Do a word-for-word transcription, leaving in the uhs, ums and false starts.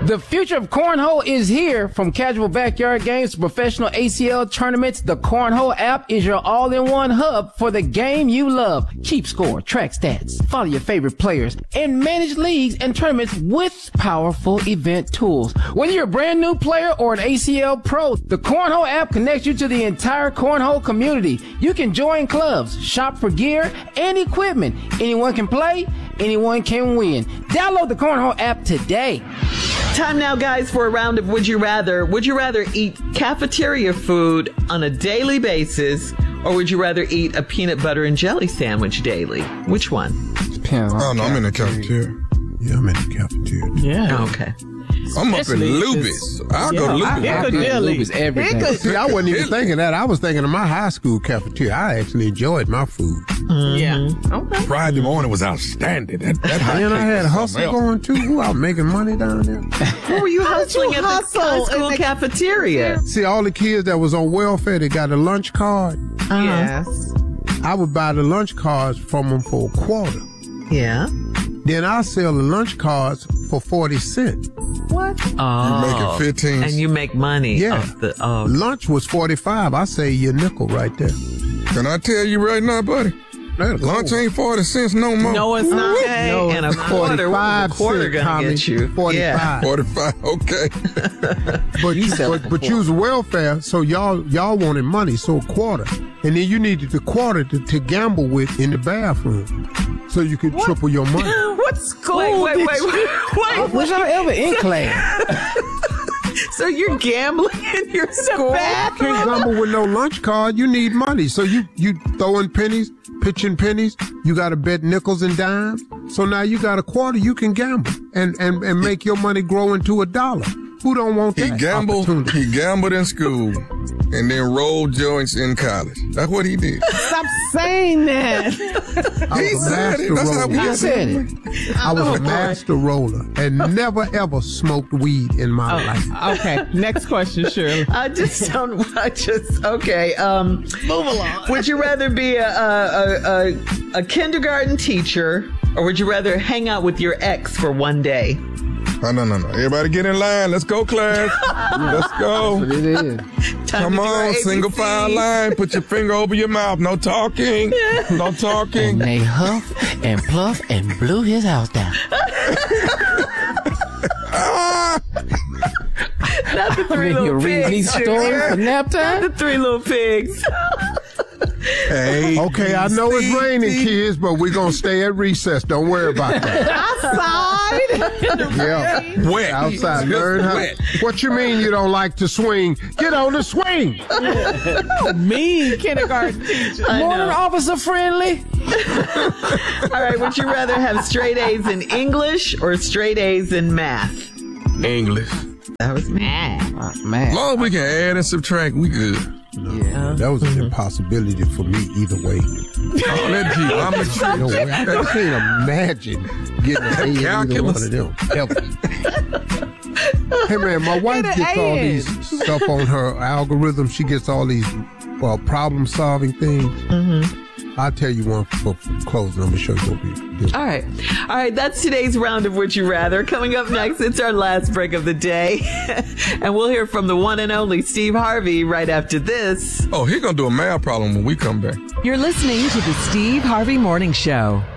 The future of cornhole is here. From casual backyard games to professional A C L tournaments, the Cornhole app is your all-in-one hub for the game you love. Keep score, track stats, follow your favorite players, and manage leagues and tournaments with powerful event tools. Whether you're a brand new player or an A C L pro, the Cornhole app connects you to the entire cornhole community. You can join clubs, shop for gear and equipment. Anyone can play, anyone can win. Download the Cornhole app today. Time now, guys, for a round of Would You Rather. Would you rather eat cafeteria food on a daily basis, or would you rather eat a peanut butter and jelly sandwich daily? Which one? Depends. Oh, no, I'm in the cafeteria. Yeah, I'm in the cafeteria. Yeah. Okay. I'm up in Luby's. I'll go to Luby's. I go to Luby's every day. See, I wasn't even thinking that. I was thinking of my high school cafeteria. I actually enjoyed my food. Mm-hmm. Yeah. Okay. Friday morning was outstanding. That, that and I had hustle going too. Who out making money down there? Who were you hustling at the high school the cafeteria? See, all the kids that was on welfare, they got a lunch card. Uh-huh. Yes. I would buy the lunch cards from them for a quarter. Yeah. Then I sell the lunch cards for forty cents. What? Oh. You make it fifteen. And you make money. Yeah. Off the, oh. Lunch was forty-five. I say you nickel right there. Can I tell you right now, buddy? Lunch ain't forty cents no more. No, it's not. Hey, no, and a quarter. What's a quarter gonna get you? forty-five. Yeah. forty-five, okay. but you, but, but you was welfare, so y'all y'all wanted money, so a quarter. And then you needed the quarter to, to gamble with in the bathroom, so you could what? triple your money. What school? Wait, wait, wait, wait. wait. Was I ever in class? So you're gambling in your school? You can't gamble with no lunch card. You need money. So you, you throwing pennies, pitching pennies. You got to bet nickels and dimes. So now you got a quarter. You can gamble and, and, and make your money grow into a dollar. Who don't want that? He gambled, he gambled in school and then rolled joints in college. That's what he did. Stop saying that. I he was a said master it. That's roller. how we I said it. I was a master roller and never ever smoked weed in my oh, life. Okay, next question, Shirley. I just don't. I just okay. Um, Move along. Would you rather be a a, a a kindergarten teacher, or would you rather hang out with your ex for one day? Oh, no, no, no. Everybody get in line. Let's go, class. Let's go. That's what it is. Come on, single file line. Put your finger over your mouth. No talking. No talking. And they huff and puff and blew his house down. Not the three I mean, little you read pigs. these stories for nap time? Not the three little pigs. Hey, okay, I know it's raining, kids, but we're going to stay at recess. Don't worry about that. Outside? Yeah. Wet. Outside. Learn how. Wet. What you mean you don't like to swing? Get on the swing. Mean kindergarten teacher. Morning, officer friendly. All right, would you rather have straight A's in English or straight A's in math? English. That was me. Oh, man. As long as we can add and subtract, we good. No, yeah. That was an impossibility for me either way. All that geometry. No way. I can't imagine getting an A in either one of them. Ever. Hey, man, my wife gets all these stuff on her algorithm. She gets all these well, problem-solving things. Mm-hmm. I'll tell you one for, for closing. I'm going to show you what we do. All right. All right. That's today's round of Would You Rather. Coming up next, it's our last break of the day. And we'll hear from the one and only Steve Harvey right after this. Oh, he's going to do a math problem when we come back. You're listening to the Steve Harvey Morning Show.